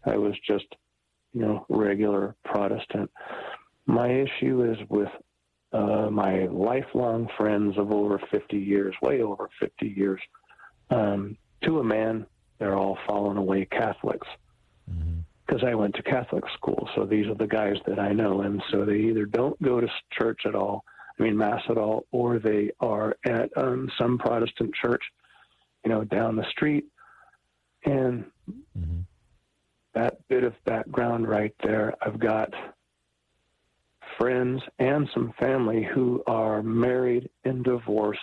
I was just, regular Protestant. My issue is with my lifelong friends of over 50 years, way over 50 years. To a man, they're all fallen away Catholics because I went to Catholic school. So these are the guys that I know. And so they either don't go to church at all, Mass at all, or they are at some Protestant church, down the street. And that bit of background right there, I've got friends and some family who are married and divorced,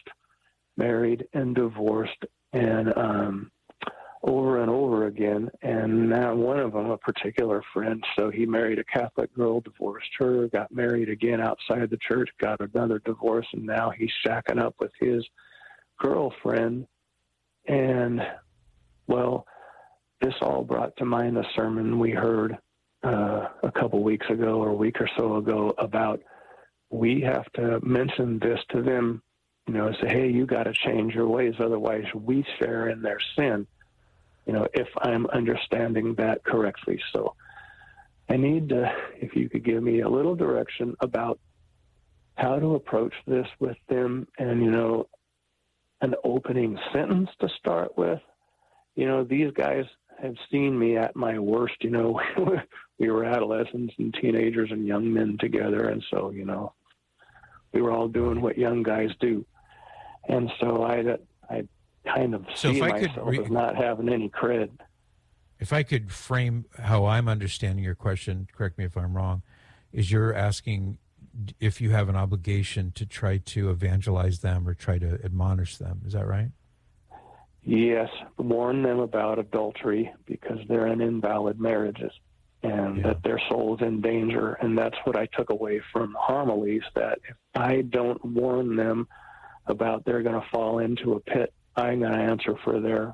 and over and over again. And now one of them, a particular friend, so he married a Catholic girl, divorced her, got married again outside the church, got another divorce, and now he's shacking up with his girlfriend. And, well, this all brought to mind a sermon we heard a couple weeks ago or a week or so ago about we have to mention this to them, say, hey, you got to change your ways, otherwise we share in their sin, if I'm understanding that correctly. So I need if you could give me a little direction about how to approach this with them and, an opening sentence to start with. These guys have seen me at my worst. We were adolescents and teenagers and young men together. And so, we were all doing what young guys do. And so I kind of see myself as not having any cred. If I could frame how I'm understanding your question, correct me if I'm wrong, is you're asking if you have an obligation to try to evangelize them or try to admonish them. Is that right? Yes, warn them about adultery because they're in invalid marriages and that their soul's in danger. And that's what I took away from the homilies, that if I don't warn them about they're going to fall into a pit, I'm going to answer for their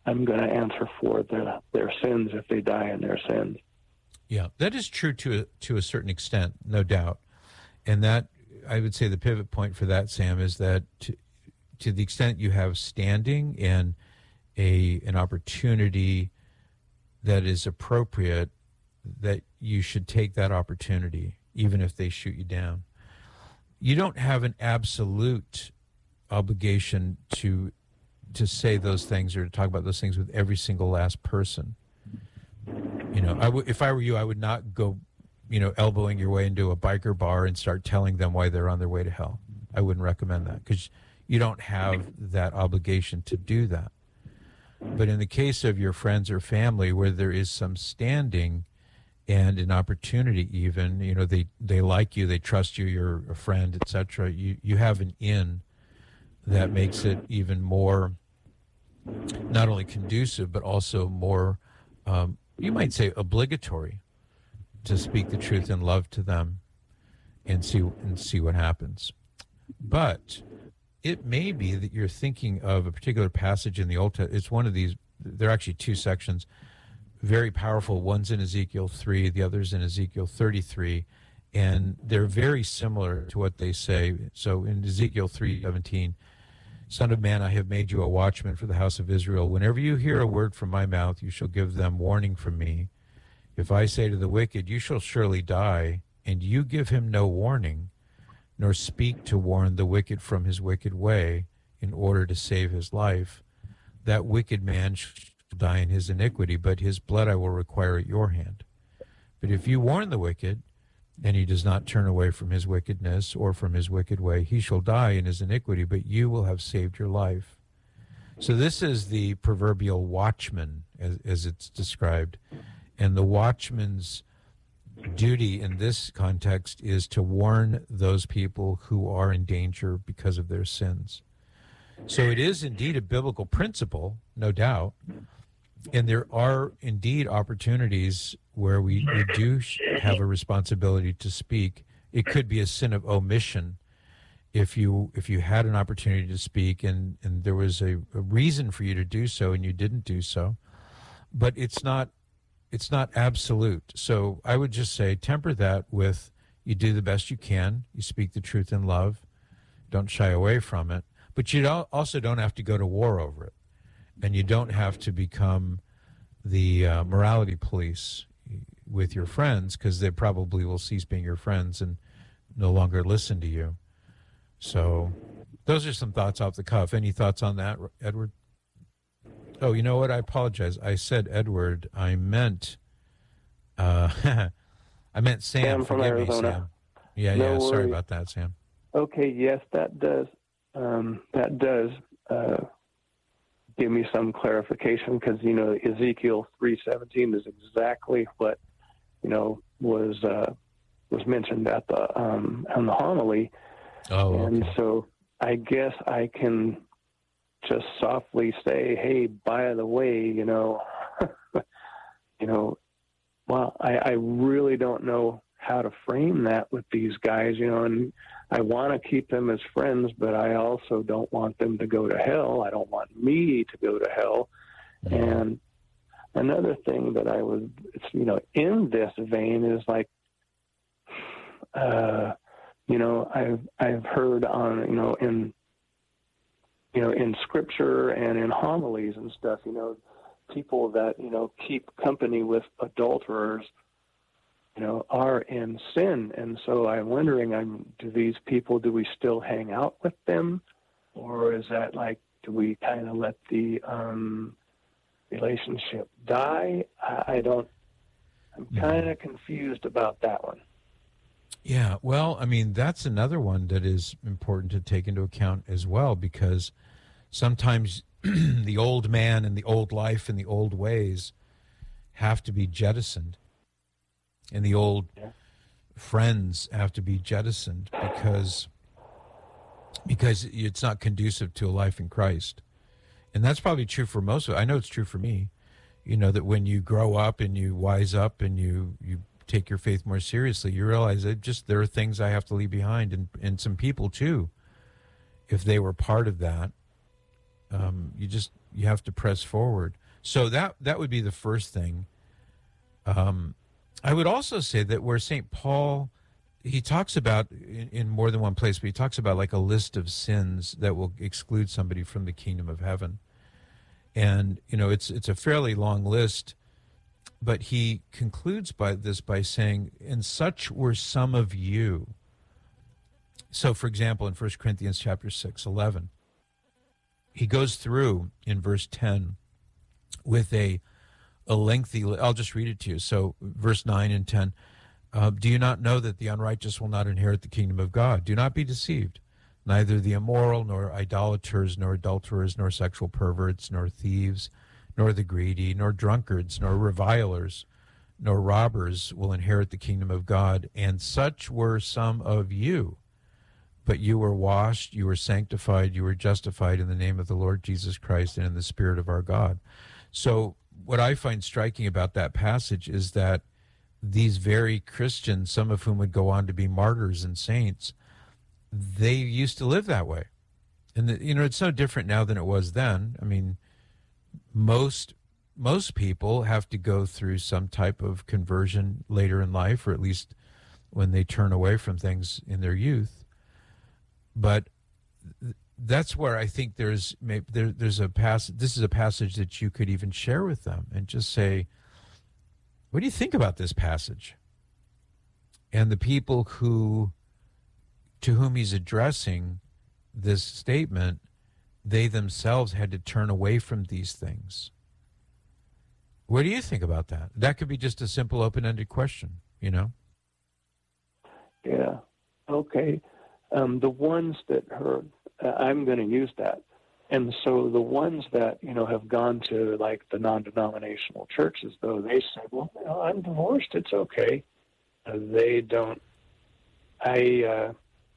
sins if they die in their sins. Yeah, that is true to a certain extent, no doubt. And that, I would say the pivot point for that, Sam, is that to the extent you have standing and an opportunity that is appropriate, that you should take that opportunity, even if they shoot you down. You don't have an absolute obligation to say those things or to talk about those things with every single last person. If I were you, I would not go, elbowing your way into a biker bar and start telling them why they're on their way to hell. I wouldn't recommend that because you don't have that obligation to do that. But in the case of your friends or family where there is some standing and an opportunity even, they like you, they trust you, you're a friend, etc., you have an in that makes it even more not only conducive but also more, you might say, obligatory to speak the truth in love to them and see what happens. But it may be that you're thinking of a particular passage in the Old Testament. It's one of these, there are actually two sections, very powerful. One's in Ezekiel 3, the other's in Ezekiel 33, and they're very similar to what they say. So in Ezekiel 3:17, Son of man, I have made you a watchman for the house of Israel. Whenever you hear a word from my mouth, you shall give them warning from me. If I say to the wicked, you shall surely die, and you give him no warning, nor speak to warn the wicked from his wicked way in order to save his life, that wicked man shall die in his iniquity, but his blood I will require at your hand. But if you warn the wicked, and he does not turn away from his wickedness or from his wicked way, he shall die in his iniquity, but you will have saved your life. So this is the proverbial watchman, as it's described. And the watchman's duty in this context is to warn those people who are in danger because of their sins. So it is indeed a biblical principle, no doubt. And there are indeed opportunities where we do have a responsibility to speak. It could be a sin of omission if you had an opportunity to speak and there was a reason for you to do so and you didn't do so. But it's not absolute. So I would just say temper that with you do the best you can, you speak the truth in love, don't shy away from it, but you also don't have to go to war over it. And you don't have to become the morality police with your friends, because they probably will cease being your friends and no longer listen to you. So those are some thoughts off the cuff. Any thoughts on that, Edward? Oh, you know what? I apologize. I said Edward. I meant I meant Sam. Sam from Forgive Arizona. me, Sam. Yeah, No Sorry worries. about that, Sam. Okay, yes, that does give me some clarification, because Ezekiel 3:17 is exactly what was mentioned at the on the homily. Oh, and okay. so I guess I can just softly say, hey, by the way, well, I really don't know how to frame that with these guys, and I want to keep them as friends, but I also don't want them to go to hell. I don't want me to go to hell. Mm-hmm. And another thing that in this vein is like, I've heard on, in scripture and in homilies and stuff, people that, keep company with adulterers, are in sin. And so I'm wondering, do we still hang out with them? Or is that like, do we kind of let the relationship die? I'm kind of confused about that one. Yeah, well, I mean, that's another one that is important to take into account as well, because sometimes the old man and the old life and the old ways have to be jettisoned, and the old friends have to be jettisoned because it's not conducive to a life in Christ. And that's probably true for most of it. I know it's true for me, that when you grow up and you wise up and you take your faith more seriously, you realize that there are things I have to leave behind, and some people too, if they were part of that. You have to press forward. So that would be the first thing. I would also say that where St. Paul, he talks about in more than one place, but he talks about like a list of sins that will exclude somebody from the kingdom of heaven. And, it's a fairly long list, but he concludes by saying, and such were some of you. So, for example, in 1 Corinthians chapter 6:11, he goes through in verse 10 with a lengthy, I'll just read it to you. So verse 9 and 10, do you not know that the unrighteous will not inherit the kingdom of God? Do not be deceived. Neither the immoral, nor idolaters, nor adulterers, nor sexual perverts, nor thieves, nor the greedy, nor drunkards, nor revilers, nor robbers will inherit the kingdom of God. And such were some of you. But you were washed, you were sanctified, you were justified in the name of the Lord Jesus Christ and in the Spirit of our God. So what I find striking about that passage is that these very Christians, some of whom would go on to be martyrs and saints, they used to live that way. And, it's no different now than it was then. I mean, most people have to go through some type of conversion later in life, or at least when they turn away from things in their youth. But that's where I think there's a passage. This is a passage that you could even share with them and just say, what do you think about this passage? And the people to whom he's addressing this statement, they themselves had to turn away from these things. What do you think about that? That could be just a simple open-ended question, Yeah. Okay. The ones that heard, I'm going to use that. And so the ones that, have gone to like the non-denominational churches, though, they say, well, I'm divorced. It's okay. They don't, the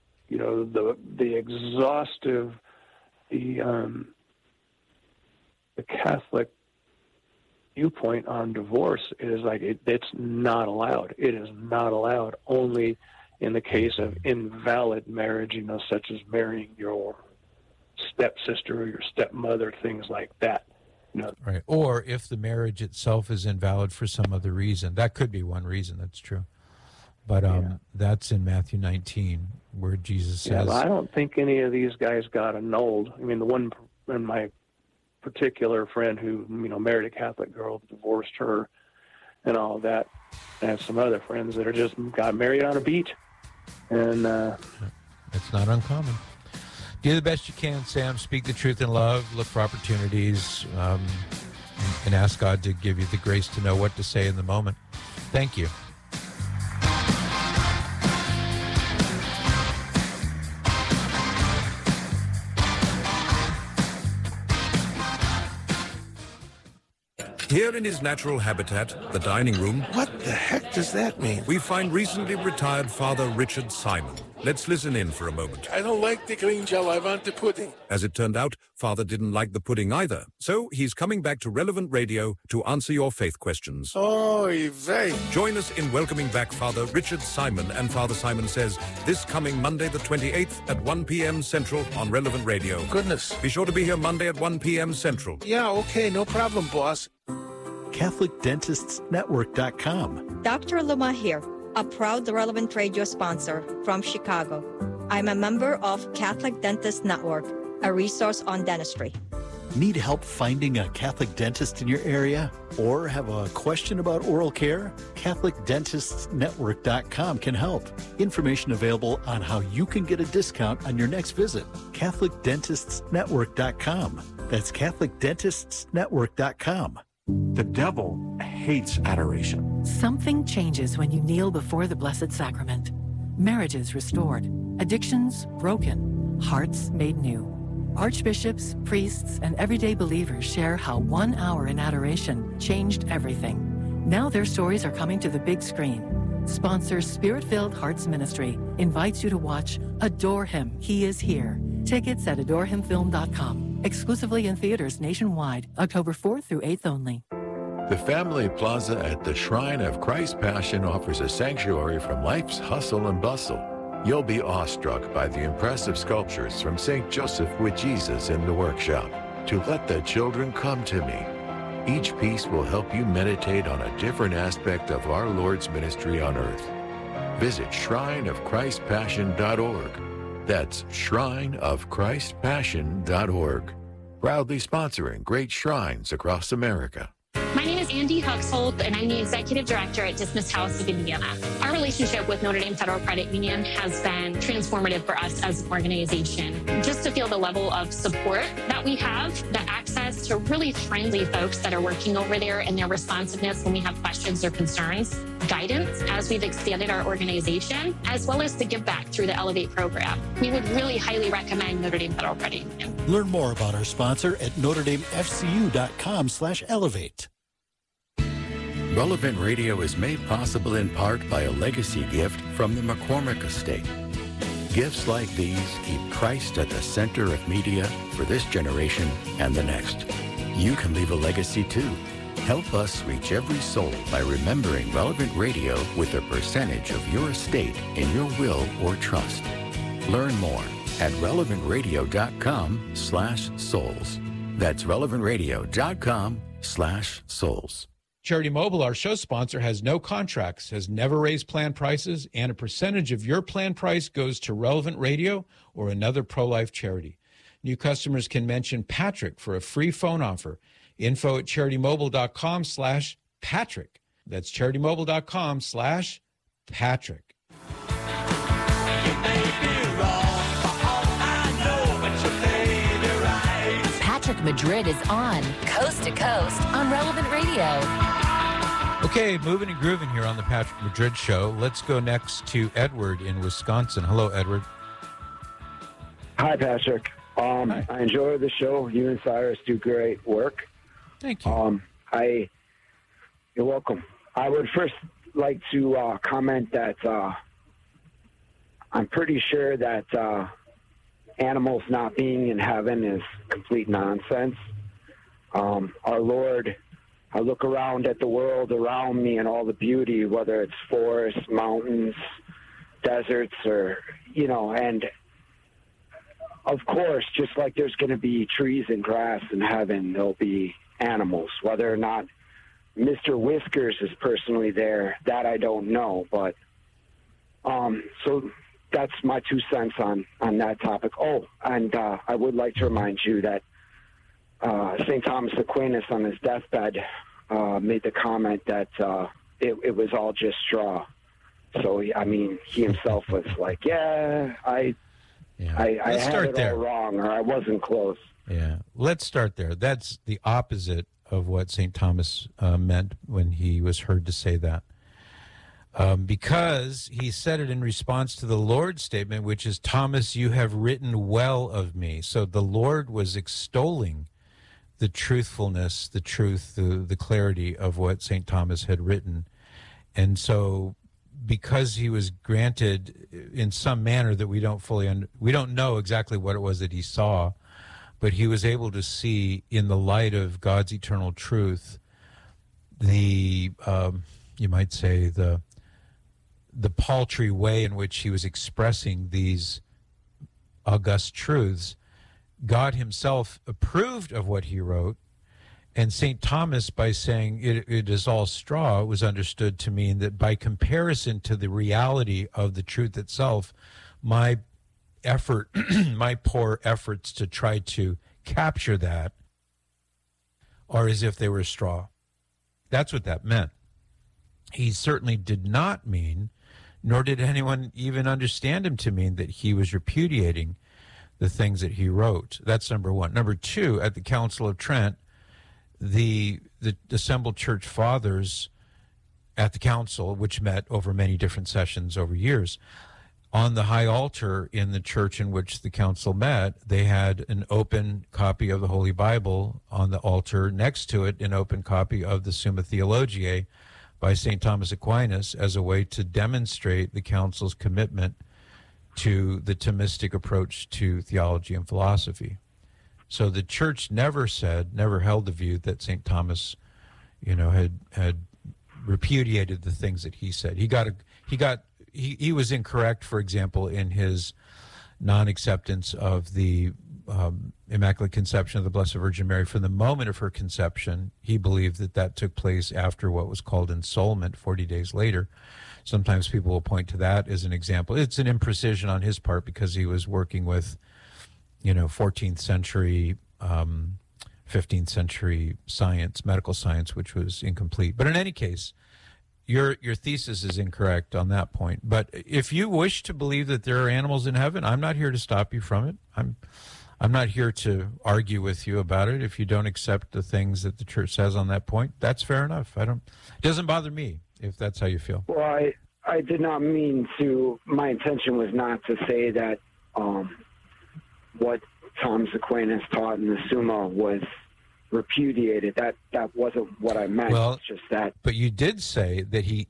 exhaustive, the Catholic viewpoint on divorce is like, it's not allowed. It is not allowed only in the case of invalid marriage, such as marrying your stepsister or your stepmother, things like that. Right. Or if the marriage itself is invalid for some other reason. That could be one reason, that's true. But that's in Matthew 19, where Jesus says... Yeah, I don't think any of these guys got annulled. I mean, the one in my particular friend who, married a Catholic girl, divorced her, and all that. I have some other friends that are just got married on a beach, and it's not uncommon. Do the best you can, Sam. Speak the truth in love. Look for opportunities, and ask God to give you the grace to know what to say in the moment. Thank you. Here in his natural habitat, the dining room... What the heck does that mean? ...we find recently retired Father Richard Simon. Let's listen in for a moment. I don't like the green gel. I want the pudding. As it turned out, Father didn't like the pudding either. So he's coming back to Relevant Radio to answer your faith questions. Oy vey. Join us in welcoming back Father Richard Simon and Father Simon Says this coming Monday the 28th at 1 p.m. Central on Relevant Radio. Goodness. Be sure to be here Monday at 1 p.m. Central. Yeah, okay, no problem, boss. CatholicDentistsNetwork.com. Dr. Luma here, a proud Relevant Radio sponsor from Chicago. I'm a member of Catholic Dentist Network, a resource on dentistry. Need help finding a Catholic dentist in your area? Or have a question about oral care? CatholicDentistsNetwork.com can help. Information available on how you can get a discount on your next visit. CatholicDentistsNetwork.com. That's CatholicDentistsNetwork.com. The devil hates adoration. Something changes when you kneel before the Blessed Sacrament. Marriages restored, addictions broken, hearts made new. Archbishops, priests, and everyday believers share how 1 hour in adoration changed everything. Now their stories are coming to the big screen. Sponsor Spirit-Filled Hearts Ministry invites you to watch Adore Him, He Is Here. Tickets at adorehimfilm.com. Exclusively in theaters nationwide, October 4th through 8th only. The Family Plaza at the Shrine of Christ Passion offers a sanctuary from life's hustle and bustle. You'll be awestruck by the impressive sculptures from St. Joseph with Jesus in the workshop. To Let the Children Come to Me. Each piece will help you meditate on a different aspect of our Lord's ministry on earth. Visit shrineofchristpassion.org. That's shrineofchristpassion.org. Proudly sponsoring great shrines across America. My name is Andy Huxhold, and I'm the Executive Director at Dismiss House of Indiana. Our relationship with Notre Dame Federal Credit Union has been transformative for us as an organization. Just to feel the level of support that we have, the access to really friendly folks that are working over there and their responsiveness when we have questions or concerns, guidance as we've expanded our organization, as well as the give back through the Elevate program. We would really highly recommend Notre Dame Federal Credit Union. Learn more about our sponsor at NotreDameFCU.com/elevate. Relevant Radio is made possible in part by a legacy gift from the McCormick Estate. Gifts like these keep Christ at the center of media for this generation and the next. You can leave a legacy too. Help us reach every soul by remembering Relevant Radio with a percentage of your estate in your will or trust. Learn more at relevantradio.com/souls. That's relevantradio.com/souls. Charity Mobile, our show sponsor, has no contracts, has never raised plan prices, and a percentage of your plan price goes to Relevant Radio or another pro-life charity. New customers can mention Patrick for a free phone offer. Info at CharityMobile.com/Patrick. That's CharityMobile.com/Patrick. Patrick Madrid is on Coast to Coast on Relevant Radio. Okay, moving and grooving here on the Patrick Madrid Show. Let's go next to Edward in Wisconsin. Hello, Edward. Hi, Patrick. Hi. I enjoy the show. You and Cyrus do great work. Thank you. You're welcome. I would first like to comment that I'm pretty sure that animals not being in heaven is complete nonsense. Our Lord, I look around at the world around me and all the beauty, whether it's forests, mountains, deserts, or, and of course, just like there's going to be trees and grass in heaven, there'll be animals. Whether or not Mr. Whiskers is personally there, that I don't know. But so that's my 2 cents on that topic. Oh, and I would like to remind you that St. Thomas Aquinas on his deathbed made the comment that it was all just straw. So, he himself was like, I had it all wrong, or I wasn't close. Yeah, let's start there. That's the opposite of what St. Thomas meant when he was heard to say that. Because he said it in response to the Lord's statement, which is, Thomas, you have written well of me. So the Lord was extolling the truthfulness, the truth, the clarity of what St. Thomas had written. And so because he was granted in some manner that we don't fully we don't know exactly what it was that he saw, but he was able to see in the light of God's eternal truth the you might say the paltry way in which he was expressing these august truths. God himself approved of what he wrote, and St. Thomas, by saying it is all straw, was understood to mean that by comparison to the reality of the truth itself, my poor efforts to try to capture that are as if they were straw. That's what that meant. He certainly did not mean, nor did anyone even understand him to mean, that he was repudiating the things that he wrote. That's number one. Number two, at the Council of Trent, the assembled church fathers at the council, which met over many different sessions over years, on the high altar in the church in which the council met, they had an open copy of the Holy Bible on the altar. Next to it, an open copy of the Summa Theologiae by St. Thomas Aquinas, as a way to demonstrate the council's commitment to the Thomistic approach to theology and philosophy. So the church never held the view that St. Thomas, had repudiated the things that he said. He was incorrect, for example, in his non-acceptance of the Immaculate Conception of the Blessed Virgin Mary. From the moment of her conception, he believed that took place after what was called ensoulment, 40 days later. Sometimes people will point to that as an example. It's an imprecision on his part because he was working with, 14th century, 15th century science, medical science, which was incomplete. But in any case, your thesis is incorrect on that point. But if you wish to believe that there are animals in heaven, I'm not here to stop you from it. I'm not here to argue with you about it. If you don't accept the things that the church says on that point, that's fair enough. It doesn't bother me if that's how you feel. Well, I did not mean to. My intention was not to say that what Thomas Aquinas taught in the Summa was repudiated. That wasn't what I meant. Well, it's just that. But you did say that he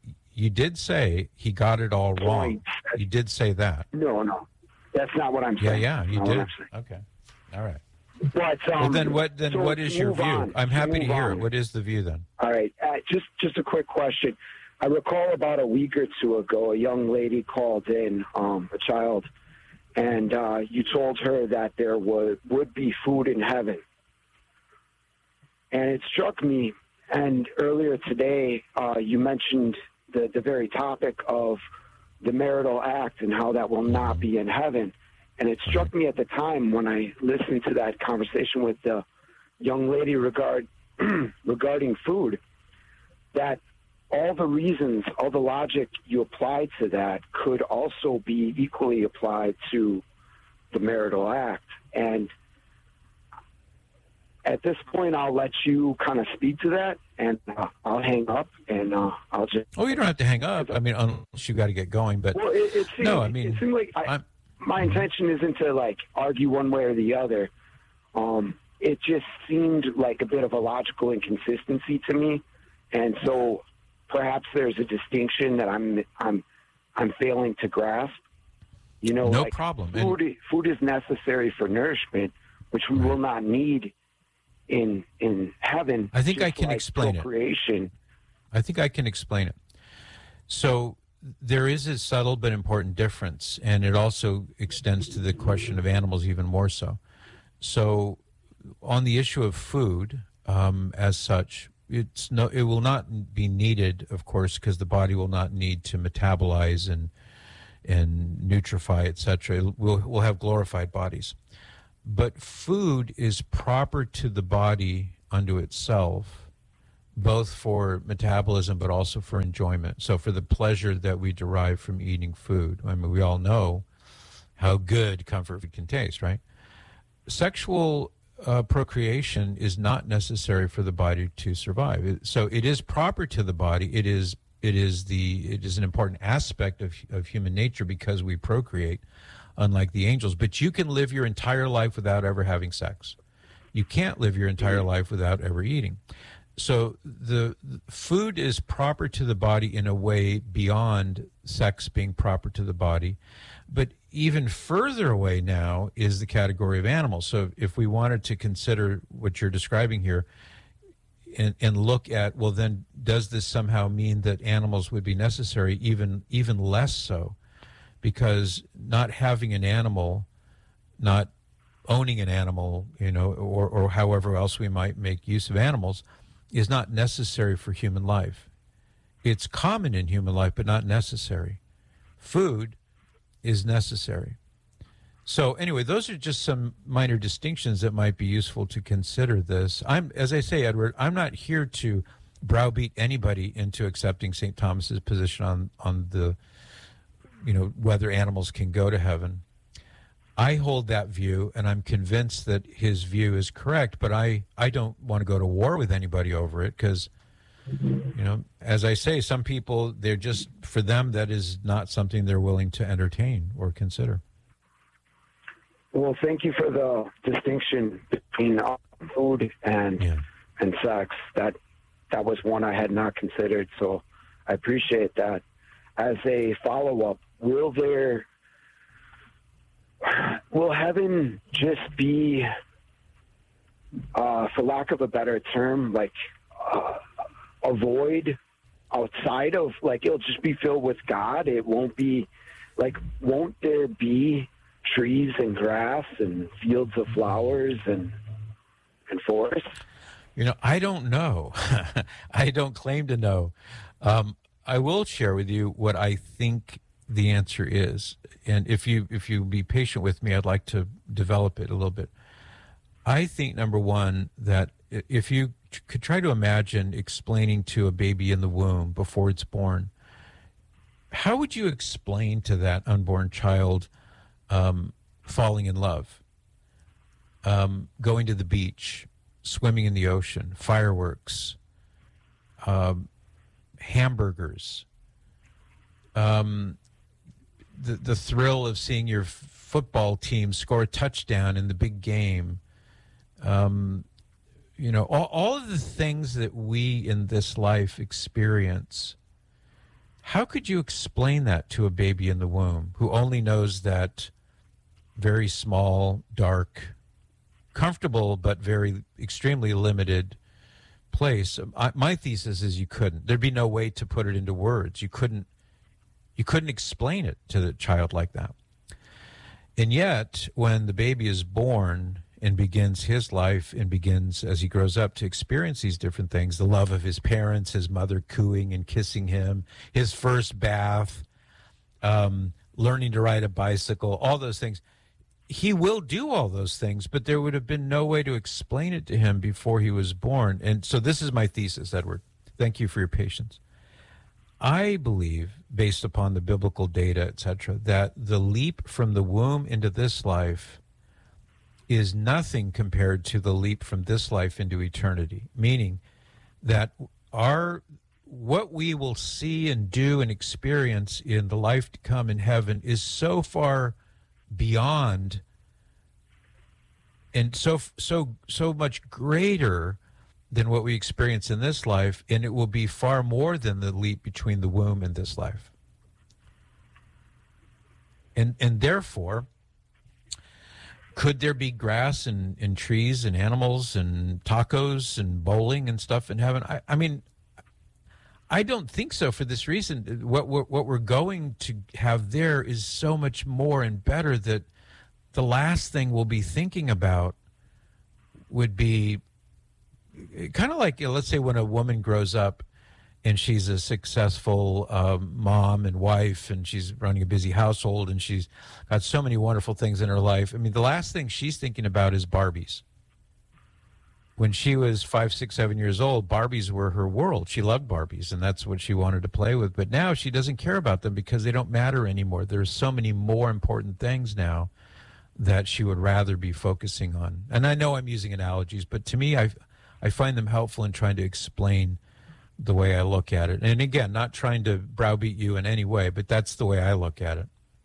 got it all wrong. You did say that. No, that's not what I'm saying. Yeah, you did. Okay, all right. But well, then what? So what is your view? On. I'm happy to hear it. What is the view then? All right, just a quick question. I recall about a week or two ago, a young lady called in, a child, and you told her that there would be food in heaven. And it struck me, and earlier today you mentioned the very topic of the marital act and how that will not be in heaven. And it struck me at the time when I listened to that conversation with the young lady regarding food, that all the reasons, all the logic you applied to that could also be equally applied to the marital act. And at this point, I'll let you kind of speak to that, and I'll hang up, and I'll just... Oh, you don't have to hang up. I mean, unless you got to get going, but... Well, it seemed like my intention isn't to, argue one way or the other. It just seemed like a bit of a logical inconsistency to me, and so perhaps there's a distinction that I'm failing to grasp. No problem. Food is necessary for nourishment, which we will not need in heaven. I think I can explain it. I think I can explain it. So there is a subtle but important difference, and it also extends to the question of animals even more so. So on the issue of food, as such, it will not be needed, of course, because the body will not need to metabolize and nutrify, etc. We'll have glorified bodies. But food is proper to the body unto itself, both for metabolism but also for enjoyment. So for the pleasure that we derive from eating food. I mean, we all know how good comfort food can taste, right? Sexual procreation is not necessary for the body to survive. So it is proper to the body. It is an important aspect of human nature because we procreate, unlike the angels. But you can live your entire life without ever having sex. You can't live your entire life without ever eating. So the food is proper to the body in a way beyond sex being proper to the body. But even further away now is the category of animals. So if we wanted to consider what you're describing here and look at, well, then does this somehow mean that animals would be necessary? Even less so, because not having an animal, not owning an animal, or however else we might make use of animals, is not necessary for human life. It's common in human life, but not necessary. Food is necessary. So anyway, those are just some minor distinctions that might be useful to consider this. As I say, Edward, I'm not here to browbeat anybody into accepting St. Thomas's position on the, whether animals can go to heaven. I hold that view, and I'm convinced that his view is correct, but I don't want to go to war with anybody over it because, as I say, some people, they're just, for them, that is not something they're willing to entertain or consider. Well, thank you for the distinction between food and sex. That was one I had not considered, so I appreciate that. As a follow-up, will heaven just be, for lack of a better term, like a void outside of, like, it'll just be filled with God? It won't be, like, won't there be trees and grass and fields of flowers and forests? I don't know. I don't claim to know. I will share with you what I think the answer is. And if you be patient with me, I'd like to develop it a little bit. I think, number one, that if you could try to imagine explaining to a baby in the womb before it's born, how would you explain to that unborn child falling in love, going to the beach, swimming in the ocean, fireworks, hamburgers, the thrill of seeing your football team score a touchdown in the big game, all of the things that we in this life experience. How could you explain that to a baby in the womb who only knows that very small, dark, comfortable, but very extremely limited place? My thesis is you couldn't. There'd be no way to put it into words. You couldn't explain it to the child like that. And yet, when the baby is born and begins his life and begins, as he grows up, to experience these different things, the love of his parents, his mother cooing and kissing him, his first bath, learning to ride a bicycle, all those things, he will do all those things, but there would have been no way to explain it to him before he was born. And so this is my thesis, Edward. Thank you for your patience. I believe, based upon the biblical data, etc., that the leap from the womb into this life is nothing compared to the leap from this life into eternity, meaning that what we will see and do and experience in the life to come in heaven is so far beyond and so much greater than what we experience in this life, and it will be far more than the leap between the womb and this life. And therefore, could there be grass and trees and animals and tacos and bowling and stuff in heaven? I mean, I don't think so, for this reason. What we're going to have there is so much more and better that the last thing we'll be thinking about would be kind of like, let's say when a woman grows up and she's a successful mom and wife, and she's running a busy household, and she's got so many wonderful things in her life. I mean, the last thing she's thinking about is Barbies. When she was 5, 6, 7 years old, Barbies were her world. She loved Barbies, and that's what she wanted to play with. But now she doesn't care about them because they don't matter anymore. There's so many more important things now that she would rather be focusing on. And I know I'm using analogies, but to me, I find them helpful in trying to explain the way I look at it. And again, not trying to browbeat you in any way, but that's the way I look at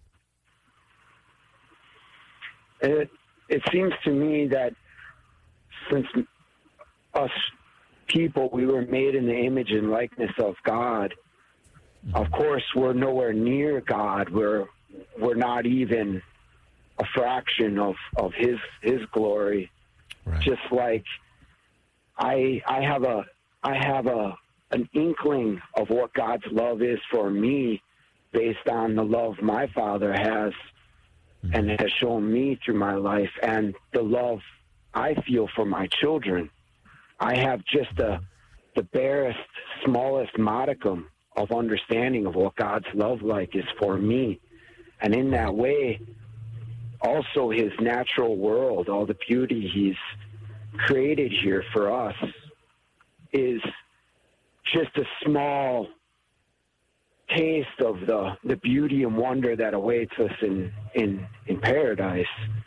it. It seems to me that since us people, we were made in the image and likeness of God. Of course, we're nowhere near God. We're not even a fraction of his glory. Right. Just like I have an inkling of what God's love is for me based on the love my Father has and has shown me through my life, and the love I feel for my children. I have just the barest, smallest modicum of understanding of what God's love like is for me. And in that way, also his natural world, all the beauty he's created here for us, is just a small taste of the beauty and wonder that awaits us in paradise.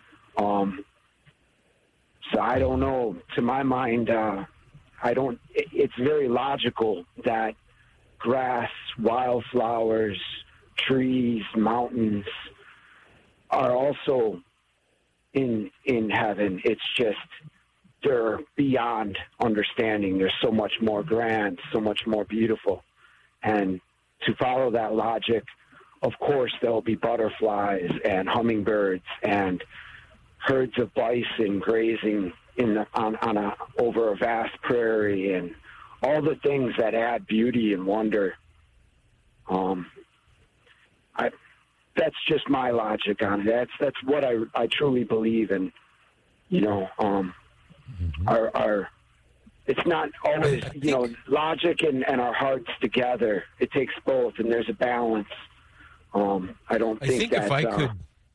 So I don't know. To my mind, it's very logical that grass, wildflowers, trees, mountains are also in heaven. It's just they're beyond understanding. They're so much more grand, so much more beautiful. And to follow that logic, of course, there'll be butterflies and hummingbirds and herds of bison grazing over a vast prairie, and all the things that add beauty and wonder. That's just my logic on it. That's what I truly believe in. It's not always logic and our hearts together. It takes both, and there's a balance. I think that, if I could.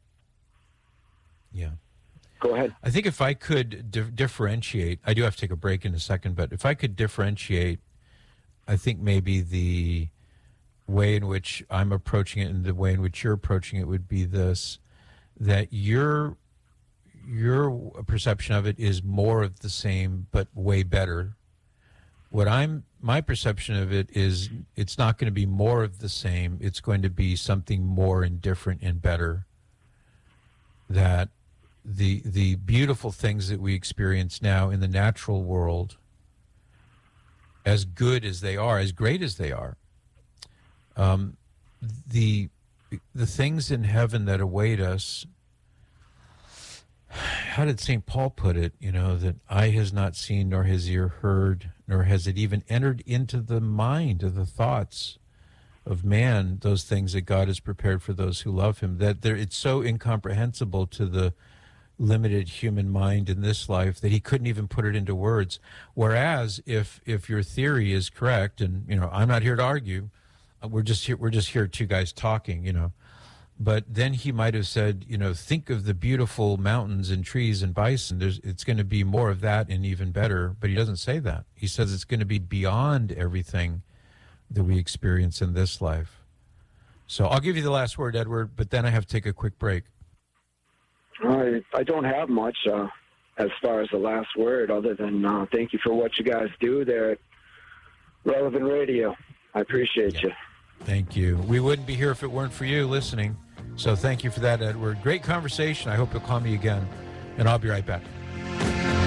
Yeah. Go ahead. I think if I could differentiate, I do have to take a break in a second, but if I could differentiate, I think maybe the way in which I'm approaching it and the way in which you're approaching it would be this, that your perception of it is more of the same, but way better. My perception of it is it's not going to be more of the same. It's going to be something more and different and better. That the beautiful things that we experience now in the natural world, as good as they are, as great as they are, the things in heaven that await us, how did St. Paul put it? That eye has not seen, nor has ear heard, nor has it even entered into the mind of the thoughts of man, those things that God has prepared for those who love him, that it's so incomprehensible to the limited human mind in this life that he couldn't even put it into words. Whereas if your theory is correct, and I'm not here to argue, we're just here two guys talking, but then he might have said, think of the beautiful mountains and trees and bison. It's going to be more of that and even better. But he doesn't say that. He says it's going to be beyond everything that we experience in this life. So I'll give you the last word, Edward, but then I have to take a quick break. I don't have much as far as the last word, other than thank you for what you guys do there at Relevant Radio. I appreciate you. Thank you. We wouldn't be here if it weren't for you listening. So thank you for that, Edward. Great conversation. I hope you'll call me again, and I'll be right back.